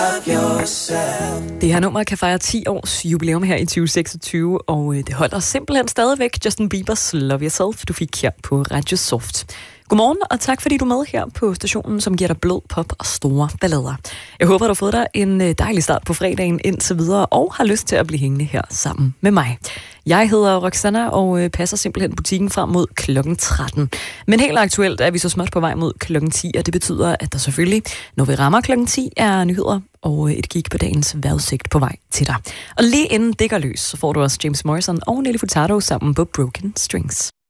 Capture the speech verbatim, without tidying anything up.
Det her nummer kan fejre ti års jubilæum her i tyve seksogtyve, og det holder simpelthen stadigvæk Justin Biebers Love Yourself, du fik her på Radio Soft. Godmorgen, og tak fordi du er med her på stationen, som giver dig blød pop og store ballader. Jeg håber, du har fået dig en dejlig start på fredagen indtil videre, og har lyst til at blive hængende her sammen med mig. Jeg hedder Roxanna og passer simpelthen butikken frem mod klokken tretten. Men helt aktuelt er vi så småt på vej mod klokken ti, og det betyder, at der selvfølgelig, når vi rammer klokken ti, er nyheder og et kig på dagens vejrudsigt på vej til dig. Og lige inden det går løs, så får du også James Morrison og Nelly Furtado sammen på Broken Strings.